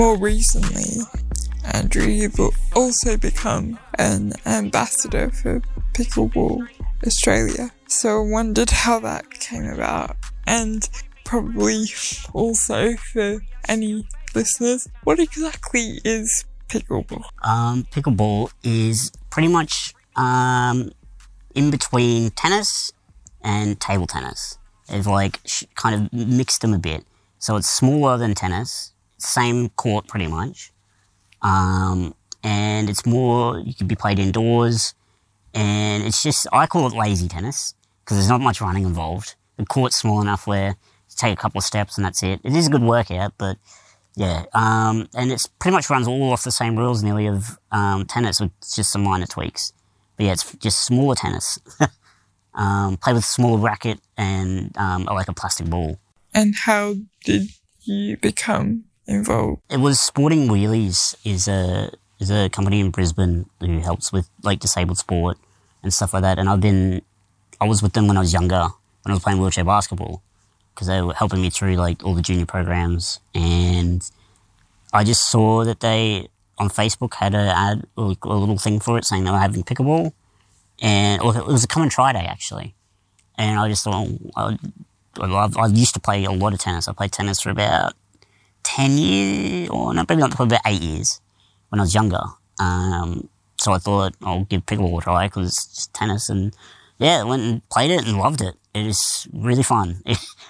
More recently, Andrew, you've also become an ambassador for Pickleball Australia. So I wondered how that came about, and probably also for any listeners, what exactly is pickleball? Pickleball is pretty much in between tennis and table tennis. They've kind of mixed them a bit. So it's smaller than tennis, same court pretty much, and it's more, you can be played indoors, and it's just, I call it lazy tennis because there's not much running involved. The court's small enough where you take a couple of steps and that's it. It is a good workout, but yeah, and it's pretty much runs all off the same rules nearly of tennis with just some minor tweaks. But yeah, it's just smaller tennis. Play with a smaller racket and like a plastic ball. And how did you become involved? It was Sporting Wheelies is a company in Brisbane who helps with disabled sport and stuff like that. And I was with them when I was younger, when I was playing wheelchair basketball, because they were helping me through all the junior programs. And I just saw that they on Facebook had a little thing for it saying they were having pickleball, and it was a come and try day actually. And I just thought, I used to play a lot of tennis. I played tennis for about 10 years, or no, probably about 8 years when I was younger. So I thought I'll give pickleball a try because it's just tennis, and yeah, I went and played it and loved it. It is really fun.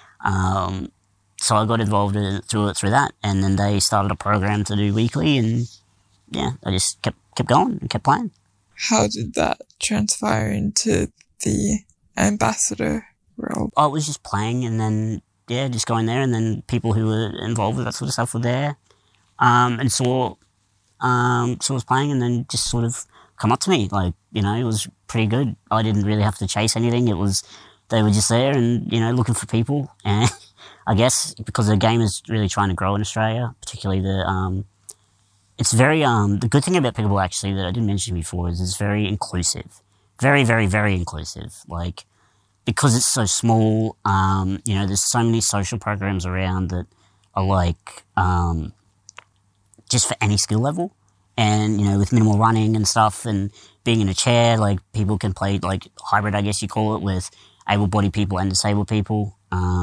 So I got involved through that, and then they started a program to do weekly, and yeah, I just kept going and kept playing. How did that transpire into the ambassador role? I was just playing, and then yeah, just going there, and then people who were involved with that sort of stuff were there, and saw I was playing, and then just sort of come up to me, it was pretty good. I didn't really have to chase anything. They were just there and, looking for people. And I guess because the game is really trying to grow in Australia, particularly it's very, the good thing about pickleball actually that I didn't mention before is it's very inclusive. Very, very, very inclusive. Because it's so small, there's so many social programs around that are just for any skill level. And, with minimal running and stuff and being in a chair, people can play, hybrid, I guess you call it, with able-bodied people and disabled people.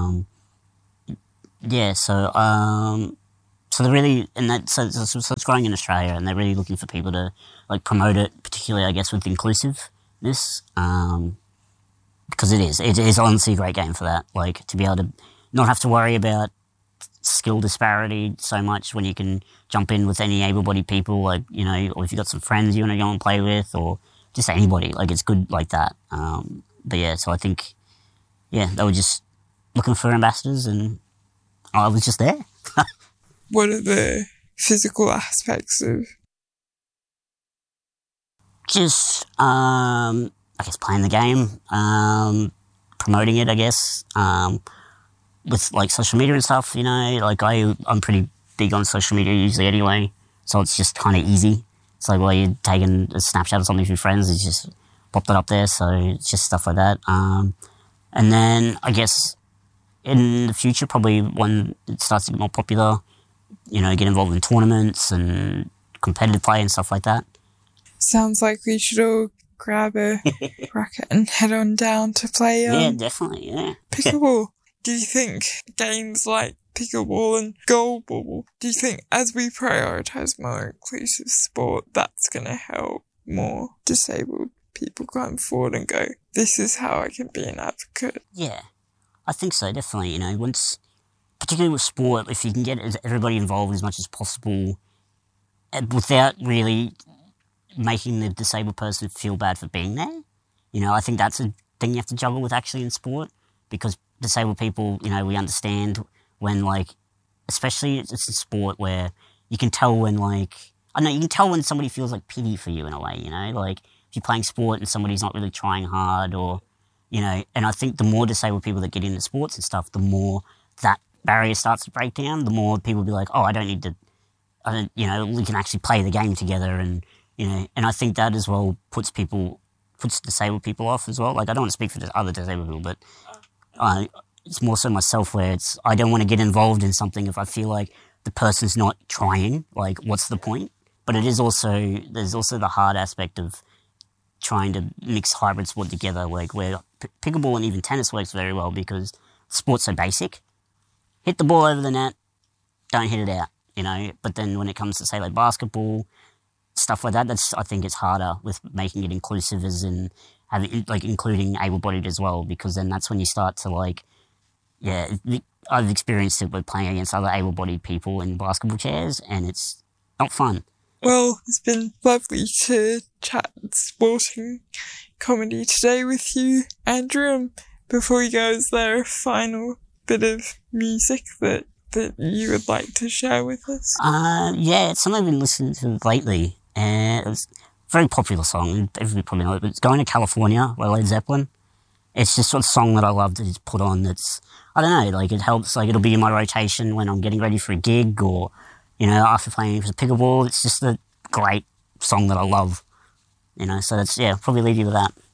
So they're really, so it's growing in Australia, and they're really looking for people to, promote it, particularly, I guess, with inclusiveness, because it is honestly a great game for that, to be able to not have to worry about skill disparity so much when you can jump in with any able-bodied people, or if you've got some friends you want to go and play with, or just anybody, it's good like that. But yeah, so I think, yeah, they were just looking for ambassadors, and I was just there. What are the physical aspects of? Just, I guess, playing the game, promoting it, I guess, with social media and stuff, I'm pretty big on social media usually anyway, so it's just kind of easy. It's while you're taking a snapshot of something with your friends, it's just popped it up there, so it's just stuff like that. And then I guess in the future, probably when it starts to get more popular, get involved in tournaments and competitive play and stuff like that. Sounds like we should all grab a racket and head on down to play. Yeah, definitely, yeah. Pickleball. Do you think games like pickleball and goalball, do you think as we prioritise more inclusive sport, that's going to help more disabled people come forward and go, this is how I can be an advocate? Yeah, I think so, definitely. Particularly with sport, if you can get everybody involved as much as possible without really making the disabled person feel bad for being there, I think that's a thing you have to juggle with actually in sport, because disabled people, we understand when, especially it's a sport where you can tell when, you can tell when somebody feels pity for you in a way, if you're playing sport and somebody's not really trying hard, or, and I think the more disabled people that get into sports and stuff, the more that barrier starts to break down, the more people be like, oh, I don't need to, we can actually play the game together, and, and I think that as well puts disabled people off as well. I don't want to speak for the other disabled people, but it's more so myself where I don't want to get involved in something if I feel like the person's not trying. Like, what's the point? But there's also the hard aspect of trying to mix hybrid sport together, like where pickleball and even tennis works very well because sport's so basic. Hit the ball over the net, don't hit it out, you know. But then when it comes to, say, like basketball, stuff like that, I think it's harder with making it inclusive, as in having, like, including able-bodied as well, because then that's when you start to, like, yeah, I've experienced it with playing against other able-bodied people in basketball chairs, and it's not fun. Well, it's been lovely to chat sporting comedy today with you, Andrew. And before we go, is there a final bit of music that you would like to share with us? Yeah, it's something I've been listening to lately. It was a very popular song, everybody probably knows it, but it's Going to California by Led Zeppelin. It's just sort of song that I love to just put on. That's, I don't know, like, it helps, like, it'll be in my rotation when I'm getting ready for a gig, or, you know, after playing for pickleball. It's just a great song that I love, you know, so that's, yeah, probably leave you with that.